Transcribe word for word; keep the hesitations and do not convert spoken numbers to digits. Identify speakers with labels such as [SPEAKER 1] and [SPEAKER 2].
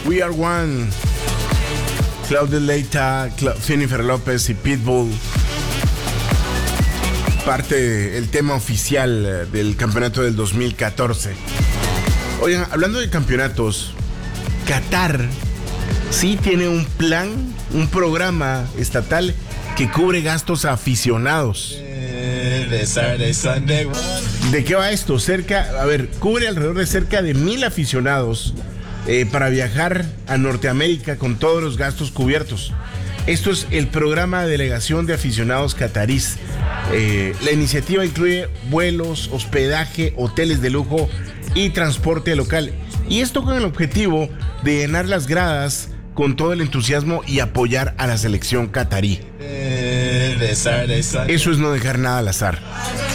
[SPEAKER 1] We Are One, Claudia Leita, Cla- Jennifer López y Pitbull. Parte del tema oficial del campeonato del dos mil catorce. Oigan, hablando de campeonatos, Qatar sí tiene un plan, un programa estatal que cubre gastos a aficionados. ¿De qué va esto? Cerca, a ver, cubre alrededor de cerca de mil aficionados eh, para viajar a Norteamérica con todos los gastos cubiertos. Esto es el programa de delegación de aficionados catarís. Eh, la iniciativa incluye vuelos, hospedaje, hoteles de lujo y transporte local. Y esto con el objetivo de llenar las gradas con todo el entusiasmo y apoyar a la selección catarí. Eso es no dejar nada al azar.